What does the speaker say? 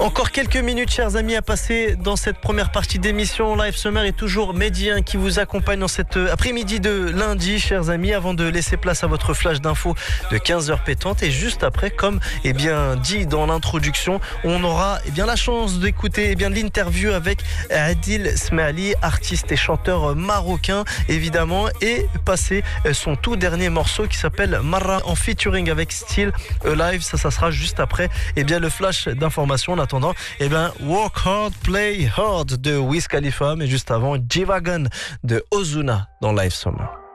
Encore quelques minutes, chers amis, à passer dans cette première partie d'émission. Live Summer est toujours Mehdi qui vous accompagne dans cet après-midi de lundi, chers amis, avant de laisser place à votre flash d'infos de 15h pétante. Et juste après, comme dit dans l'introduction, on aura la chance d'écouter l'interview avec Adil Smaili, artiste et chanteur marocain, évidemment, et passer son tout dernier morceau qui s'appelle Marra en featuring avec Still Alive. Ça sera juste après le flash d'information. En attendant, Work Hard, Play Hard de Wiz Khalifa, mais juste avant, G-Wagon de Ozuna dans Live Summer.